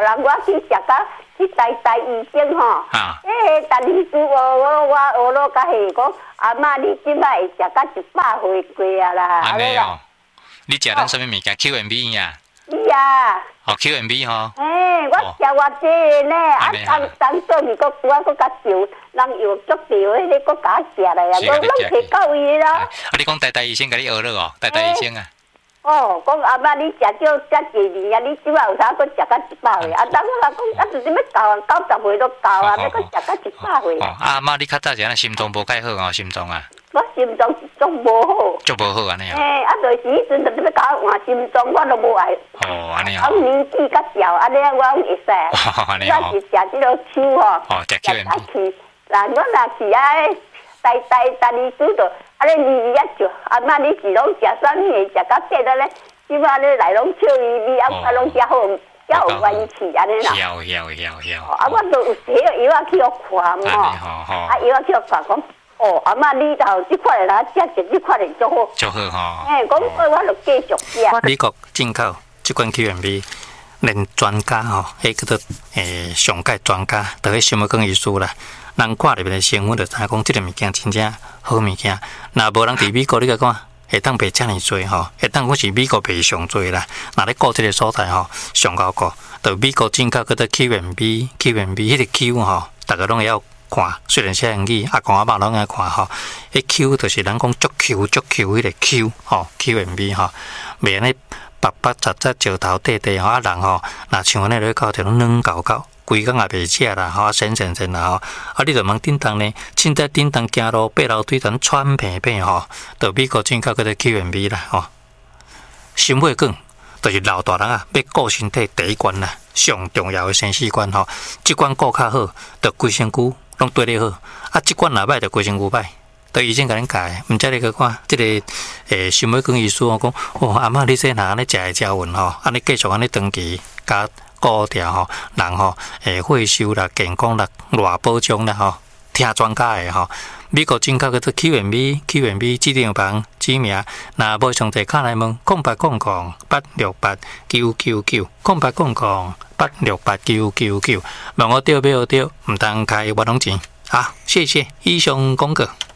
啦，我去食到去台医生吼。 啊。 但医师我学了甲系讲，阿嬷你即摆食到100岁过啊啦。 安尼哦，你食咱什么物件 ？QMB 呀？ 呀。 哦 ，QMB 吼。 我食偌济呢，当做咪我甲酒，人又足掉，你个假食来啊，我拢摕到位啦。 啊，你讲台医生甲你学了哦，台医生啊。 哦，讲阿妈，你食少遮济年啊，你即摆有啥搁食到100岁？啊，当我讲，啊，就是要到90岁都到啊，要搁食到100岁。 阿妈，你较早是安心脏无介好哦，心脏啊。 我心脏足无好。足无好安尼哦。 就是迄阵就要搞换心脏，我都无爱。 哦，安尼哦。 年纪较小，安尼我会使。 安尼哦。 我是食即个手吼。 哦，食 QMB。 嗱，我若去啊，台医师度，安尼啊就阿妈，你是拢食啥物？食到底了咧？即摆咧来拢笑伊，啊拢遮好，遮有元气安尼啦。 晓。 啊，我都有写药啊去互看嘛。啊，药啊去互看讲。哦，阿妈，你头即款啦，食即款就足好。 足好吼。 讲我就继续食。 美国进口即款 QMB， 连专家吼，迄叫做上界专家，就迄心要讲医师啦。人看入面的成分，就知讲即个物件真正好物件。若无人伫美国，你甲讲会当卖遮尔多吼，会当讲是美国卖上多啦。若咧顾即个所在吼，上高顾，就美国进口叫做 QMB， 迄个 Q 吼，大家拢会晓看。虽然写英语，阿公阿爸拢爱看吼。迄 Q 就是咱讲足 Q 迄个 Q 吼 ，QMB 吼，袂安尼白白杂杂石头块块吼，啊人吼，若像安尼咧搞，就拢软厚厚。规工也袂食啦，吼，神啦，吼，啊，你着问叮当呢？凊彩叮当行路爬楼梯，咱喘平平吼，到美国进口叫做 QMB 啦，吼。心血管就是老大人啊，要顾身体第一关啦，上重要的生死关吼。即关顾较好，着规身躯拢对你好；啊，即关若歹，着规身躯歹。都医生甲恁教的，毋知你去看，即个心血管医师讲，哦，阿嬷你说若安尼食会食匀吼，安尼继续安尼长期加顾调吼，人吼血收啦、健康啦、偌保障啦吼，听专家的吼。美国进口叫做 QMB 指定房指名，若无详细卡来问0800868999，0800868999，问我对不对？唔通开活动钱。好，谢谢以上广告。